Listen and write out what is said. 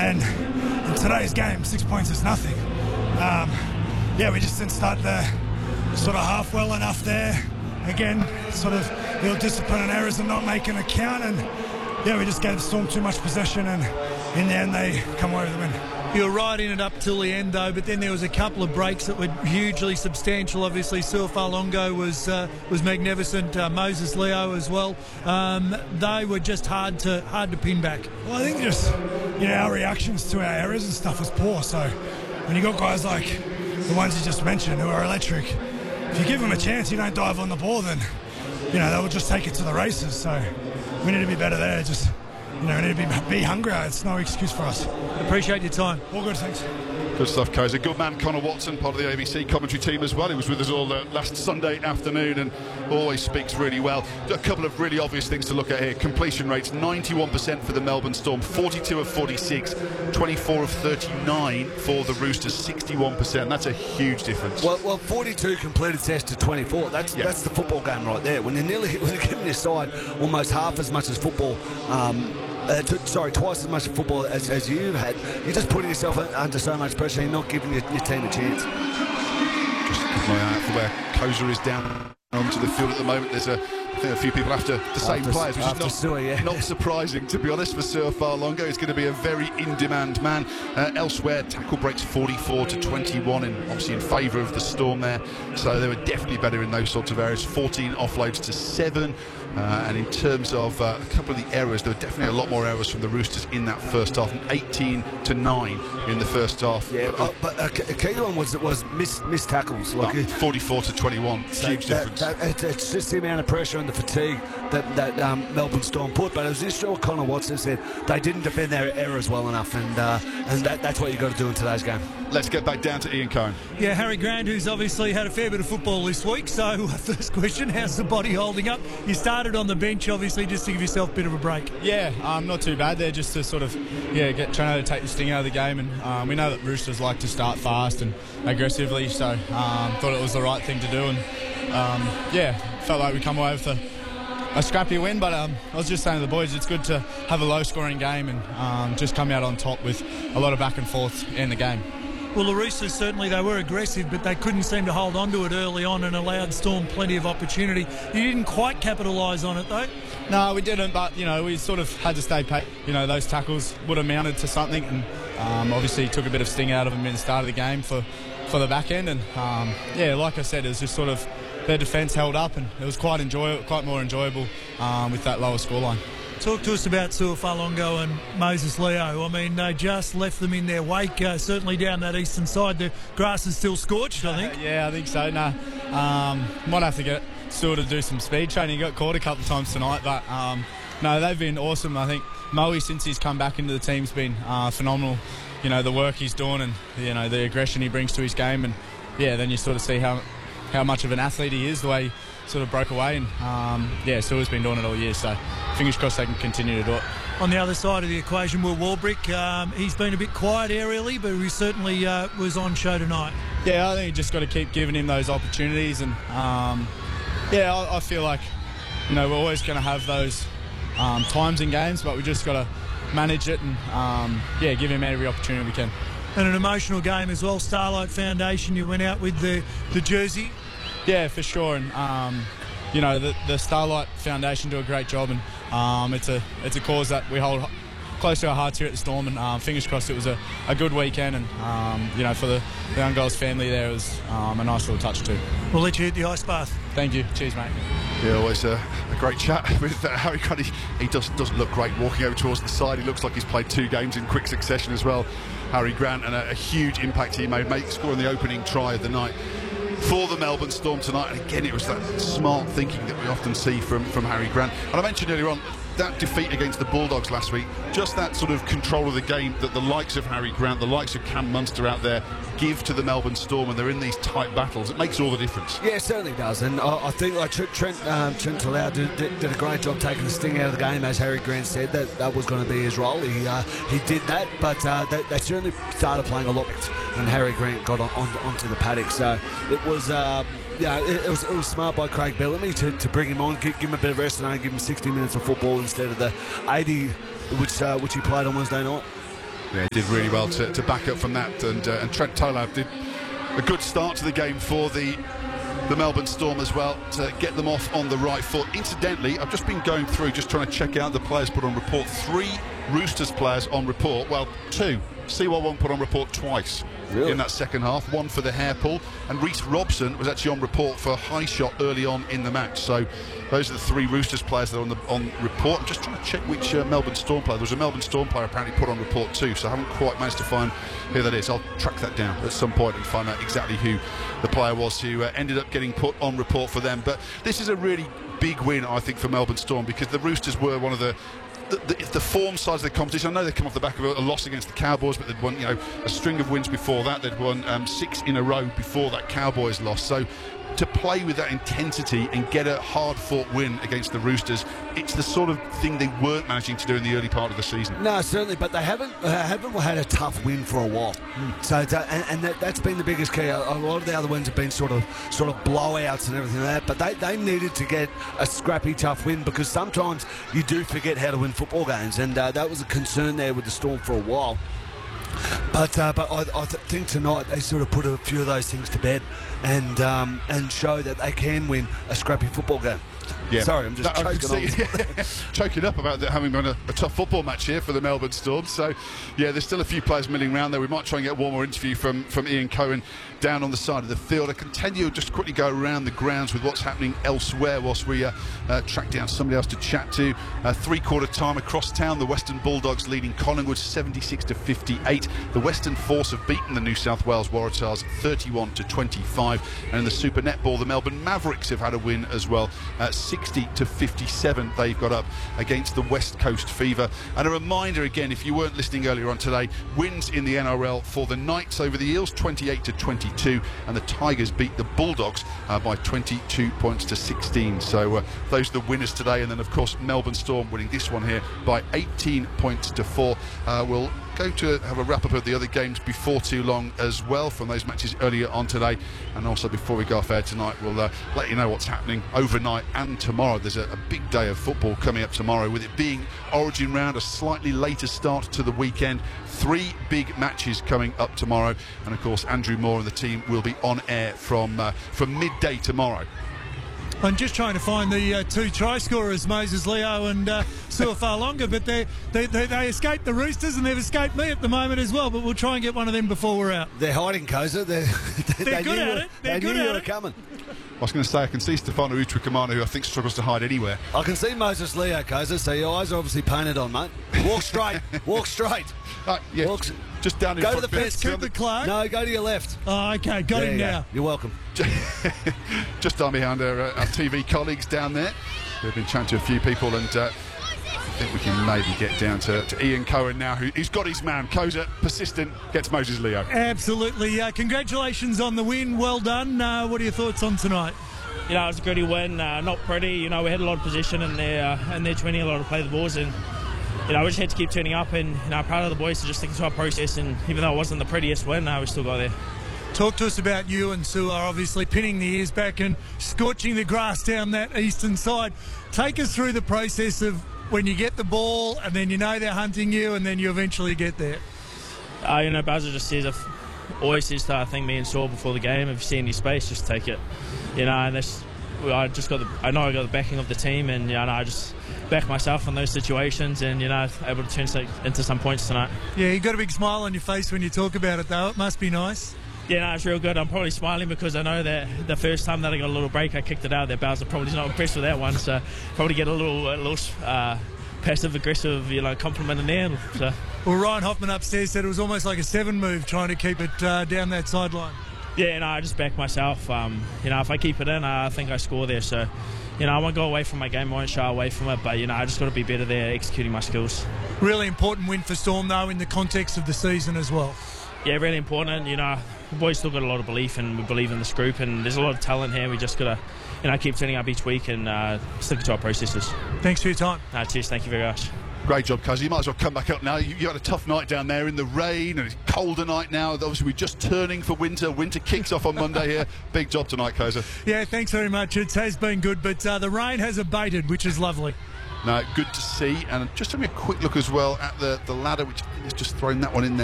And in today's game, 6 points is nothing. We just didn't start the sort of half well enough there. Again, sort of little discipline and errors and not making a count, and we just gave Storm too much possession, and in the end they come away with the win. You were right in it up till the end, though, but then there was a couple of breaks that were hugely substantial. Obviously, Suafalongo was magnificent. Moses Leo as well. They were just hard to pin back. Well, I think just our reactions to our errors and stuff was poor. So when you got guys like the ones you just mentioned who are electric, if you give them a chance, you don't dive on the ball, then they will just take it to the races. So we need to be better there. Just we need to be hungrier. It's no excuse for us. Appreciate your time. All good, thanks. Good stuff, Kaiser. Good man, Connor Watson, part of the ABC commentary team as well. He was with us all last Sunday afternoon and always speaks really well. A couple of really obvious things to look at here. Completion rates, 91% for the Melbourne Storm, 42 of 46, 24 of 39 for the Roosters, 61%. That's a huge difference. Well, 42 completed sets to 24. That's the football game right there. When you're giving your side almost half as much as football, twice as much football as you've had, you're just putting yourself under so much pressure. You're not giving your team a chance. Just keep my eye out for where Koza is down onto the field at the moment. There's I think a few people after the same players, which is not surprising, to be honest, for Suafalongo. He's going to be a very in-demand man. Elsewhere, tackle breaks 44 to 21, and obviously in favour of the Storm there. So they were definitely better in those sorts of areas. 14 offloads to 7. And in terms of a couple of the errors, there were definitely a lot more errors from the Roosters in that first half, 18 to 9 in the first half. Yeah, but a key one was missed tackles. 44 to 21, huge difference. It's just the amount of pressure and the fatigue that Melbourne Storm put. But as this Connor Watson said, they didn't defend their errors well enough, and that's what you've got to do in today's game. Let's get back down to Ian Cohen. Yeah, Harry Grant, who's obviously had a fair bit of football this week. So first question, how's the body holding up? You started on the bench, obviously, just to give yourself a bit of a break. Yeah, not too bad there, just to sort of trying to take the sting out of the game, and we know that Roosters like to start fast and aggressively, so thought it was the right thing to do, and felt like we come away with a scrappy win, but I was just saying to the boys, it's good to have a low-scoring game and just come out on top with a lot of back and forth in the game. Well, the Roosters, certainly they were aggressive, but they couldn't seem to hold on to it early on and allowed Storm plenty of opportunity. You didn't quite capitalise on it, though? No, we didn't, but, we sort of had to stay patient. Those tackles would have mounted to something, and obviously took a bit of sting out of them in the start of the game for the back end. And, like I said, it was just sort of their defence held up, and it was quite more enjoyable with that lower scoreline. Talk to us about Suafalongo and Moses Leo. I mean, they just left them in their wake, certainly down that eastern side. The grass is still scorched, I think. I think so. Might have to get Sua to do some speed training. He got caught a couple of times tonight, but they've been awesome. I think Moe, since he's come back into the team, has been phenomenal. The work he's doing and, the aggression he brings to his game. And, then you sort of see how much of an athlete he is, the way he sort of broke away. And, Sua's been doing it all year, so fingers crossed they can continue to do it. On the other side of the equation, Will Warbrick, he's been a bit quiet aerially, but he certainly was on show tonight. Yeah, I think you just got to keep giving him those opportunities, and I feel like we're always going to have those times in games, but we just got to manage it and give him every opportunity we can. And an emotional game as well. Starlight Foundation, you went out with the jersey. Yeah, for sure, and the Starlight Foundation do a great job, and it's a cause that we hold close to our hearts here at the Storm, and fingers crossed it was a good weekend, and for the young girls' family there, it was a nice little touch too. We'll let you hit the ice bath. Thank you. Cheers, mate. Yeah, always a great chat with Harry Grant. He doesn't look great walking over towards the side. He looks like he's played 2 games in quick succession as well, Harry Grant, and a huge impact he made, scoring the opening try of the night for the Melbourne Storm tonight. And again, it was that smart thinking that we often see from Harry Grant. And I mentioned earlier on, that defeat against the Bulldogs last week, just that sort of control of the game that the likes of Harry Grant, the likes of Cam Munster out there give to the Melbourne Storm when they're in these tight battles, it makes all the difference. Yeah, it certainly does, and I think Trent Talau did a great job taking the sting out of the game, as Harry Grant said. That was going to be his role. He did that, but they certainly started playing a lot when Harry Grant got onto the paddock. So it was. It was smart by Craig Bellamy to bring him on, give him a bit of rest, and give him 60 minutes of football instead of the 80 which he played on Wednesday night. Yeah, did really well to back up from that, and Trent Tolab did a good start to the game for the Melbourne Storm as well, to get them off on the right foot. Incidentally, I've just been going through, just trying to check out the players put on report. 3 Roosters players on report, well, 2. CY1 put on report twice in that second half, 1 for the hair pull, and Reece Robson was actually on report for a high shot early on in the match. So those are the 3 Roosters players that are on report. I'm just trying to check which Melbourne Storm player. There was a Melbourne Storm player apparently put on report too, so I haven't quite managed to find who that is. I'll track that down at some point and find out exactly who the player was who ended up getting put on report for them. But this is a really big win, I think, for Melbourne Storm, because the Roosters were one of the form sides of the competition. I know they come off the back of a loss against the Cowboys, but they'd won, a string of wins before that. They'd won 6 in a row before that Cowboys loss. So to play with that intensity and get a hard-fought win against the Roosters, it's the sort of thing they weren't managing to do in the early part of the season. No, certainly, but they haven't had a tough win for a while. So that's been the biggest key. A lot of the other wins have been sort of blowouts and everything like that, but they needed to get a scrappy, tough win, because sometimes you do forget how to win football games, and that was a concern there with the Storm for a while. But I think tonight they sort of put a few of those things to bed and show that they can win a scrappy football game. Yeah. Sorry, I'm just choking up about having won a tough football match here for the Melbourne Storm. So, yeah, there's still a few players milling around there. We might try and get one more interview from Ian Cohen down on the side of the field. I can tell you, just quickly go around the grounds with what's happening elsewhere whilst we track down somebody else to chat to. 3/4 time across town, the Western Bulldogs leading Collingwood 76-58. The Western Force have beaten the New South Wales Waratahs 31-25. And in the Super Netball, the Melbourne Mavericks have had a win as well. 60-57 they've got up against the West Coast Fever. And a reminder again, if you weren't listening earlier on today, wins in the NRL for the Knights over the Eels 28-22, and the Tigers beat the Bulldogs by 22 points to 16. So those are the winners today. And then of course Melbourne Storm winning this one here by 18 points to 4. We'll go to have a wrap up of the other games before too long as well from those matches earlier on today, and also before we go off air tonight we'll let you know what's happening overnight and tomorrow. There's a big day of football coming up tomorrow, with it being Origin round, a slightly later start to the weekend. 3 big matches coming up tomorrow, and of course Andrew Moore and the team will be on air from midday tomorrow. I'm just trying to find the 2 try scorers, Moses Leo and Suafalonga, but they escaped the Roosters and they've escaped me at the moment as well, but we'll try and get one of them before we're out. They're hiding, Koza. They're good at it. They knew you were coming. I was going to say, I can see Stefano Utrikamana, who I think struggles to hide anywhere. I can see Moses Leo, Koza, so your eyes are obviously painted on, mate. Walk straight. Walk straight. Yeah. Just down in go front. To the fence. Cooper Clark? No, go to your left. Oh, okay. Got him now. You're welcome. Just down behind our TV colleagues down there. We've been chatting to a few people, and I think we can maybe get down to Ian Cohen now, who's got his man. Koza, persistent, gets Moses Leo. Absolutely. Congratulations on the win. Well done. What are your thoughts on tonight? It was a gritty win. Not pretty. We had a lot of position in their 20, a lot of play the balls, and we just had to keep turning up, and proud of the boys to just stick to our process, and even though it wasn't the prettiest win, we still got there. Talk to us about you and Sue are obviously pinning the ears back and scorching the grass down that eastern side. Take us through the process of when you get the ball and then they're hunting you and then you eventually get there. Bazza just always says to, I think, me and Saul before the game, if you see any space, just take it. And I know I got the backing of the team, and I just back myself in those situations, and able to turn into some points tonight. Yeah, you got a big smile on your face when you talk about it, though. It must be nice. Yeah, it's real good. I'm probably smiling because I know that the first time that I got a little break, I kicked it out. That Bowser probably not impressed with that one, so probably get a little passive-aggressive, compliment in there. So. Well, Ryan Hoffman upstairs said it was almost like a 7 move trying to keep it down that sideline. Yeah, I just back myself. If I keep it in, I think I score there. So, I won't go away from my game. I won't shy away from it. But, I just got to be better there executing my skills. Really important win for Storm, though, in the context of the season as well. Yeah, really important. The boys still got a lot of belief, and we believe in this group, and there's a lot of talent here. We just got to, keep turning up each week and stick to our processes. Thanks for your time. Cheers. Thank you very much. Great job, Koza. You might as well come back up now. You had a tough night down there in the rain, and it's colder night now. Obviously, we're just turning for winter. Winter kicks off on Monday here. Big job tonight, Koza. Yeah, thanks very much. It has been good, but the rain has abated, which is lovely. No, good to see. And just having a quick look as well at the ladder, which I think is just throwing that one in there.